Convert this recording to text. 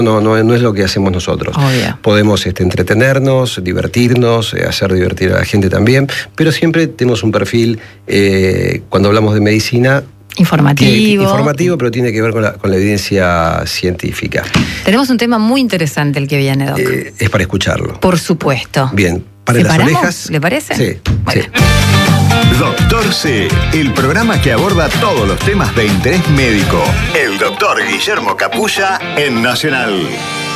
No es lo que hacemos nosotros. Obvio. Podemos entretenernos, divertirnos, hacer divertir a la gente también, pero siempre tenemos un perfil, cuando hablamos de medicina, informativo, pero tiene que ver con la evidencia científica. Tenemos un tema muy interesante el que viene, Doc. Es para escucharlo. Por supuesto. Bien, para las orejas. ¿Le parece? Sí. Bueno. Sí. Doctor C, el programa que aborda todos los temas de interés médico. El doctor Guillermo Capulla en Nacional.